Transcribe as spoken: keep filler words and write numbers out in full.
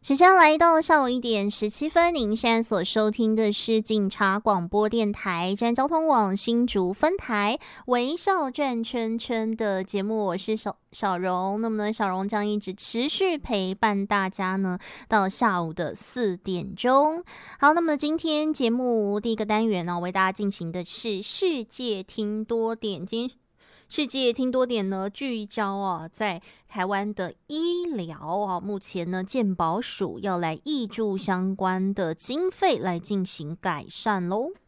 时间来到下午一点十七分，您现在所收听的是警察广播电台站交通网新竹分台微笑转圈圈的节目，我是小小荣。那么呢，小荣将一直持续陪伴大家呢到下午的四点钟。好，那么今天节目第一个单元呢，为大家进行的是世界听多点。今天世界听多点呢，聚焦啊，在台湾的医疗啊，目前呢，健保署要来挹注相关的经费来进行改善喽。